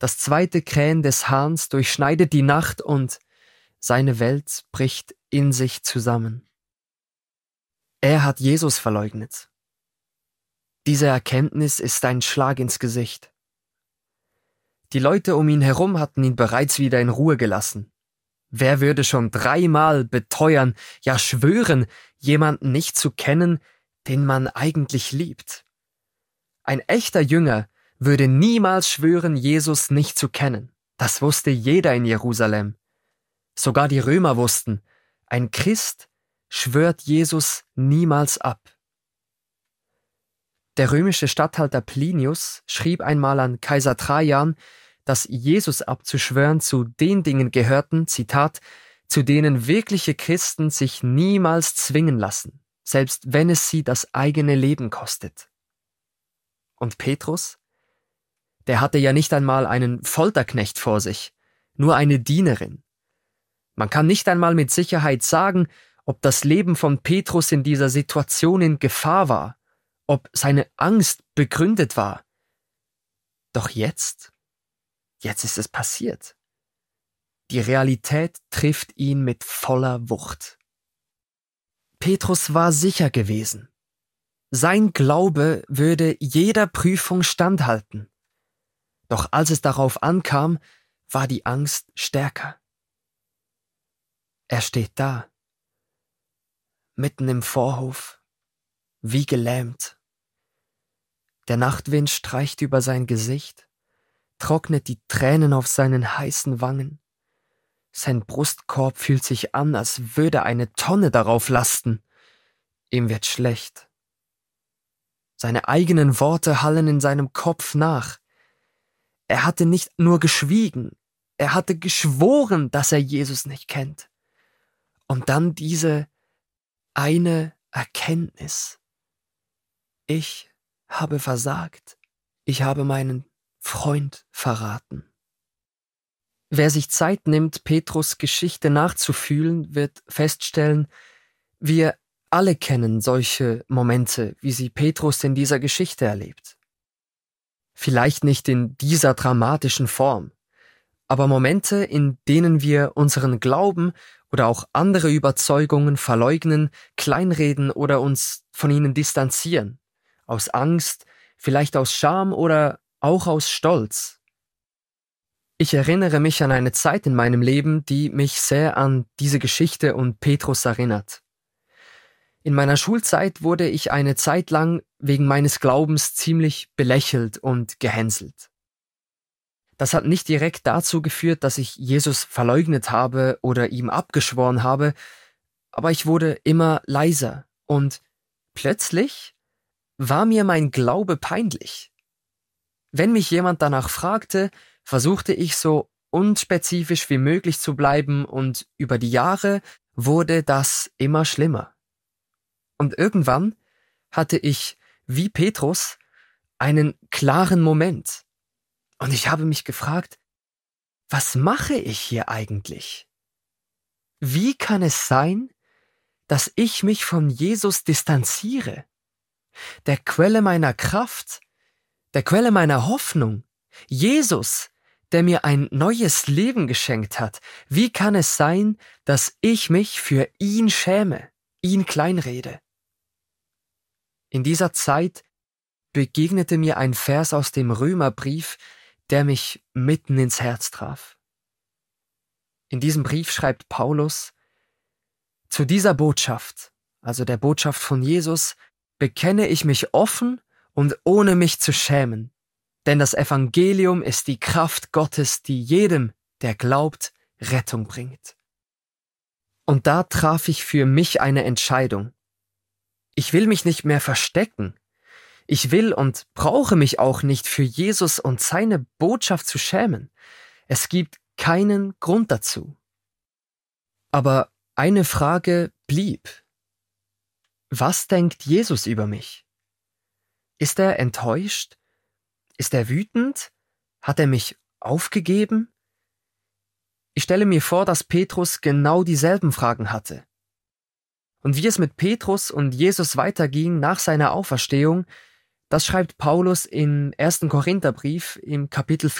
Das zweite Krähen des Hahns durchschneidet die Nacht und seine Welt bricht in sich zusammen. Er hat Jesus verleugnet. Diese Erkenntnis ist ein Schlag ins Gesicht. Die Leute um ihn herum hatten ihn bereits wieder in Ruhe gelassen. Wer würde schon 3-mal beteuern, ja schwören, jemanden nicht zu kennen, den man eigentlich liebt? Ein echter Jünger würde niemals schwören, Jesus nicht zu kennen. Das wusste jeder in Jerusalem. Sogar die Römer wussten, ein Christ schwört Jesus niemals ab. Der römische Statthalter Plinius schrieb einmal an Kaiser Trajan, dass Jesus abzuschwören zu den Dingen gehörten, Zitat, zu denen wirkliche Christen sich niemals zwingen lassen, selbst wenn es sie das eigene Leben kostet. Und Petrus? Der hatte ja nicht einmal einen Folterknecht vor sich, nur eine Dienerin. Man kann nicht einmal mit Sicherheit sagen, ob das Leben von Petrus in dieser Situation in Gefahr war, ob seine Angst begründet war. Doch jetzt ist es passiert. Die Realität trifft ihn mit voller Wucht. Petrus war sicher gewesen. Sein Glaube würde jeder Prüfung standhalten. Doch als es darauf ankam, war die Angst stärker. Er steht da, mitten im Vorhof, wie gelähmt. Der Nachtwind streicht über sein Gesicht, trocknet die Tränen auf seinen heißen Wangen. Sein Brustkorb fühlt sich an, als würde eine Tonne darauf lasten. Ihm wird schlecht. Seine eigenen Worte hallen in seinem Kopf nach. Er hatte nicht nur geschwiegen, er hatte geschworen, dass er Jesus nicht kennt. Und dann diese eine Erkenntnis. Ich habe versagt. Ich habe meinen Freund verraten. Wer sich Zeit nimmt, Petrus' Geschichte nachzufühlen, wird feststellen, wir alle kennen solche Momente, wie sie Petrus in dieser Geschichte erlebt. Vielleicht nicht in dieser dramatischen Form, aber Momente, in denen wir unseren Glauben oder auch andere Überzeugungen verleugnen, kleinreden oder uns von ihnen distanzieren, aus Angst, vielleicht aus Scham oder auch aus Stolz. Ich erinnere mich an eine Zeit in meinem Leben, die mich sehr an diese Geschichte und Petrus erinnert. In meiner Schulzeit wurde ich eine Zeit lang wegen meines Glaubens ziemlich belächelt und gehänselt. Das hat nicht direkt dazu geführt, dass ich Jesus verleugnet habe oder ihm abgeschworen habe, aber ich wurde immer leiser und plötzlich war mir mein Glaube peinlich. Wenn mich jemand danach fragte, versuchte ich so unspezifisch wie möglich zu bleiben und über die Jahre wurde das immer schlimmer. Und irgendwann hatte ich, wie Petrus, einen klaren Moment. Und ich habe mich gefragt, was mache ich hier eigentlich? Wie kann es sein, dass ich mich von Jesus distanziere? Der Quelle meiner Kraft, der Quelle meiner Hoffnung, Jesus, der mir ein neues Leben geschenkt hat. Wie kann es sein, dass ich mich für ihn schäme, ihn kleinrede? In dieser Zeit begegnete mir ein Vers aus dem Römerbrief, der mich mitten ins Herz traf. In diesem Brief schreibt Paulus: Zu dieser Botschaft, also der Botschaft von Jesus, bekenne ich mich offen und ohne mich zu schämen, denn das Evangelium ist die Kraft Gottes, die jedem, der glaubt, Rettung bringt. Und da traf ich für mich eine Entscheidung. Ich will mich nicht mehr verstecken. Ich will und brauche mich auch nicht für Jesus und seine Botschaft zu schämen. Es gibt keinen Grund dazu. Aber eine Frage blieb. Was denkt Jesus über mich? Ist er enttäuscht? Ist er wütend? Hat er mich aufgegeben? Ich stelle mir vor, dass Petrus genau dieselben Fragen hatte. Und wie es mit Petrus und Jesus weiterging nach seiner Auferstehung, das schreibt Paulus im 1. Korintherbrief im Kapitel